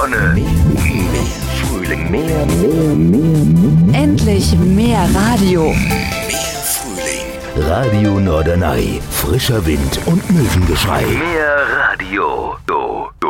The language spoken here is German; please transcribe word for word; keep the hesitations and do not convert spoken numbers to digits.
Sonne, mehr Frühling, mehr, mehr, mehr, mehr. Endlich mehr Radio. Mehr Frühling. Radio Norderney. Frischer Wind und Möwengeschrei. Mehr Radio.